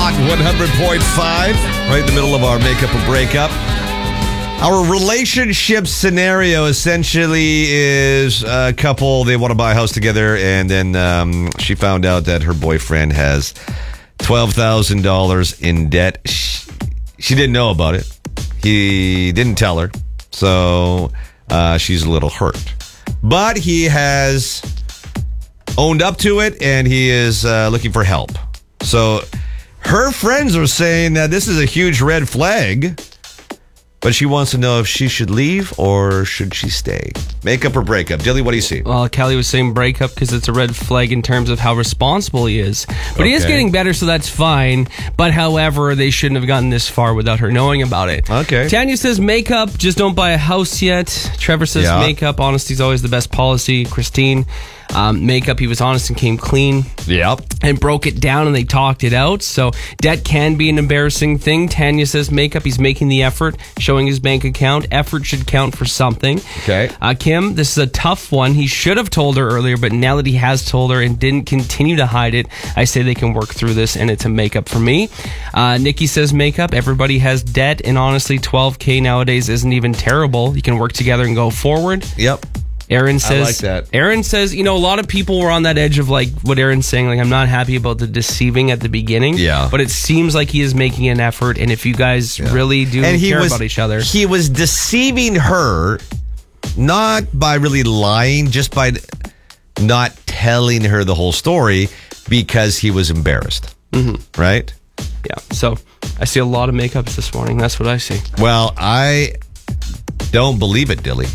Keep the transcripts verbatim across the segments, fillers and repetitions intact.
Hot one hundred point five, right in the middle of our makeup or breakup. Our relationship scenario essentially is a couple, they want to buy a house together, and then um, she found out that her boyfriend has twelve thousand dollars in debt. She, she didn't know about it. He didn't tell her, so uh, she's a little hurt. But he has owned up to it, and he is uh, looking for help. So her friends are saying that this is a huge red flag, but she wants to know if she should leave or should she stay. Makeup or breakup? Dilly, what do you see? Well, Kelly was saying breakup because it's a red flag in terms of how responsible he is. But okay. He is getting better, so that's fine. But however, they shouldn't have gotten this far without her knowing about it. Okay. Tanya says makeup, just don't buy a house yet. Trevor says yeah. makeup, honesty is always the best policy. Christine, um, makeup, he was honest and came clean. Yep. And broke it down and they talked it out. So debt can be an embarrassing thing. Tanya says makeup, he's making the effort, showing his bank account. Effort should count for something. Okay. Uh, Kim, this is a tough one. He should have told her earlier, but now that he has told her and didn't continue to hide it, I say they can work through this, and it's a makeup for me. Uh, Nikki says makeup. Everybody has debt, and honestly, twelve K nowadays isn't even terrible. You can work together and go forward. Yep. Aaron says, I like that. Aaron says, you know, a lot of people were on that edge of like what Aaron's saying, like, I'm not happy about the deceiving at the beginning. Yeah. But it seems like he is making an effort, and if you guys yeah. really do and he care was, about each other. He was deceiving her, not by really lying, just by not telling her the whole story because he was embarrassed. Mm-hmm. Right? Yeah. So I see a lot of makeups this morning. That's what I see. Well, I don't believe it, Dilly.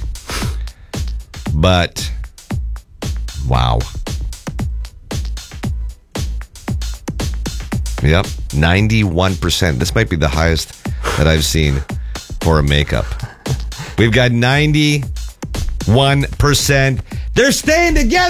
But, wow. Yep, ninety-one percent. This might be the highest that I've seen for a makeup. We've got ninety-one percent. They're staying together.